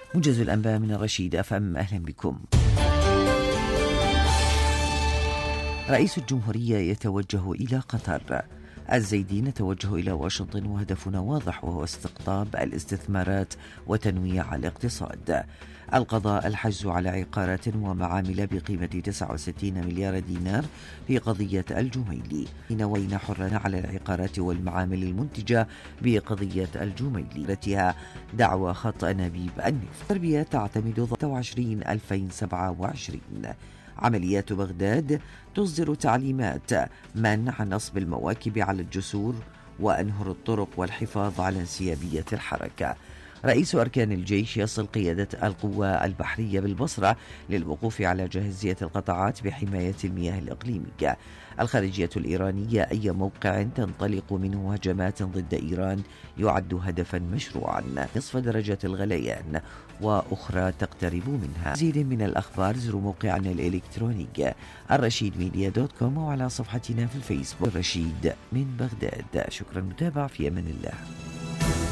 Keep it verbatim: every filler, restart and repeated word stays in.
موجز الأنباء من الرشيد أف أم، أهلا بكم. رئيس الجمهورية يتوجه إلى قطر. الزيدي نتوجه إلى واشنطن وهدفنا واضح، وهو استقطاب الاستثمارات وتنويع الاقتصاد. القضاء الحجز على عقارات ومعامل بقيمة تسعة وستين مليار دينار في قضية الجميلي. نوينا حرنا على العقارات والمعامل المنتجة بقضية الجميلي التي دعوى خط أنابيب النفط. تربية تعتمد ستة وعشرين ألفين وسبعة وعشرين. عمليات بغداد تصدر تعليمات منع نصب المواكب على الجسور وأنهر الطرق والحفاظ على انسيابية الحركة. رئيس أركان الجيش يصل قيادة القوى البحرية بالبصرة للوقوف على جاهزية القطاعات بحماية المياه الإقليمية. الخارجية الإيرانية: أي موقع تنطلق منه هجمات ضد إيران يعد هدفا مشروعا. نصف درجة الغليان وأخرى تقترب منها. مزيد من الأخبار زوروا موقعنا الإلكتروني الرشيد ميديا دوت كوم وعلى صفحتنا في الفيسبوك الرشيد من بغداد. شكرا متابعة، في أمان الله.